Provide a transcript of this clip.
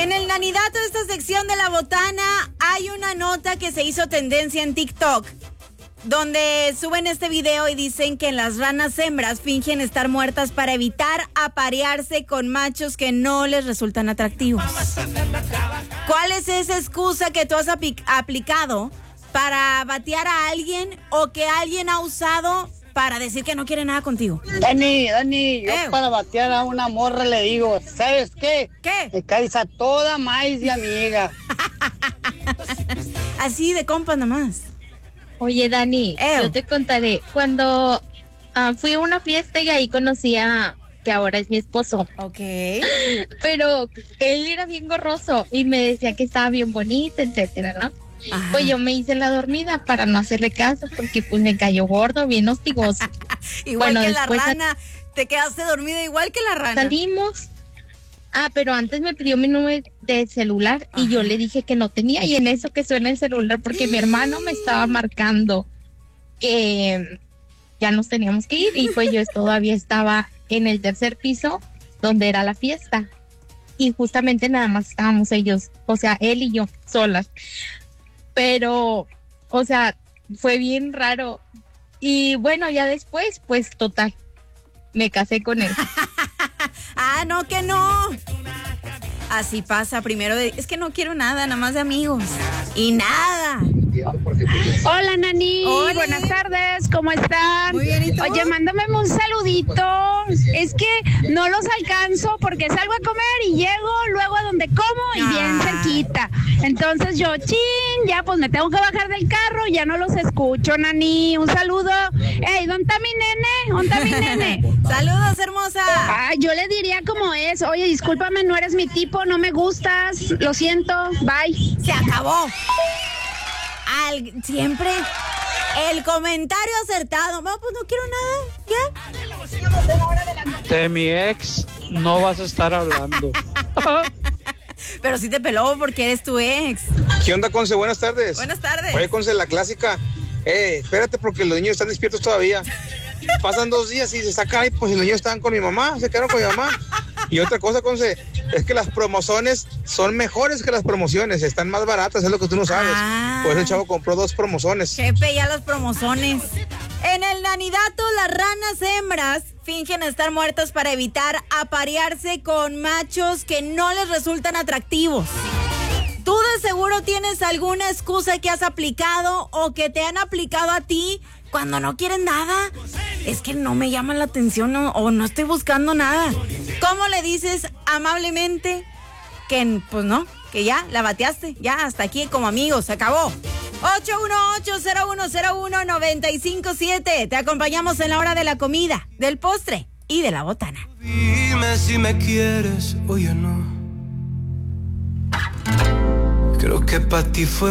En el Nanidato de esta sección de La Botana hay una nota que se hizo tendencia en TikTok, donde suben este video y dicen que las ranas hembras fingen estar muertas para evitar aparearse con machos que no les resultan atractivos. ¿Cuál es esa excusa que tú has aplicado para batear a alguien o que alguien ha usado para decir que no quiere nada contigo? Dani, yo para batear a una morra le digo, ¿sabes qué? ¿Qué? Me caes a toda maíz de amiga. Así de compas nomás. Oye, Dani, yo te contaré. Cuando fui a una fiesta y ahí conocí a que ahora es mi esposo. Ok. Pero él era bien gorroso y me decía que estaba bien bonita, etcétera, ¿no? Ajá. Pues yo me hice la dormida para no hacerle caso porque pues me cayó gordo, bien hostigoso. Igual que la rana, te quedaste dormida igual que la rana. Salimos. Pero antes me pidió mi número de celular y yo le dije que no tenía, y en eso que suena el celular porque mi hermano me estaba marcando que ya nos teníamos que ir y pues yo todavía estaba en el tercer piso donde era la fiesta y justamente nada más estábamos ellos, o sea, él y yo solas, pero, o sea, fue bien raro y bueno, ya después, pues total, me casé con él. No, que no. Así pasa, primero es que no quiero nada, nada más de amigos. Y nada. Hola, Nani. Hola. Buenas tardes, ¿cómo están? Muy bien, ¿y tú? Oye, mándame un saludito. Es que no los alcanzo porque salgo a comer y llego luego a donde como y bien cerquita. Entonces yo, ya pues me tengo que bajar del carro, ya no los escucho, Nani. Un saludo. Ey, ¿dónde está mi nene? ¿Dónde está mi nene? Saludos, hermosa. Yo le diría como es. Oye, discúlpame, no eres mi tipo, no me gustas. Lo siento, bye. Se acabó. Siempre el comentario acertado. No, pues no quiero nada. ¿Ya? De mi ex no vas a estar hablando. Pero sí te peló porque eres tu ex. ¿Qué onda, Conce? Buenas tardes. Buenas tardes. Oye, Conce, la clásica. Espérate porque los niños están despiertos todavía. Pasan 2 días y se sacan, pues los niños estaban con mi mamá, se quedaron con mi mamá. Y otra cosa, Conce, es que las promociones son mejores que las promociones, están más baratas, es lo que tú no sabes. Pues el chavo compró 2 promociones. Jefe, ya las promociones. En el Nanidato, las ranas hembras fingen estar muertas para evitar aparearse con machos que no les resultan atractivos. ¿Tú de seguro tienes alguna excusa que has aplicado o que te han aplicado a ti cuando no quieren nada? Es que no me llama la atención o no estoy buscando nada. ¿Cómo le dices amablemente que pues no, que ya la bateaste? Ya hasta aquí como amigos, se acabó. 818-0101-957. Te acompañamos en la hora de la comida, del postre y de la botana. Dime si me quieres, oye no. Creo que para ti fue